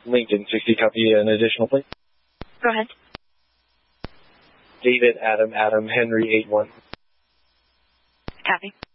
Lincoln 60, copy an additional plate. Go ahead. David, Adam, Henry 81. Copy.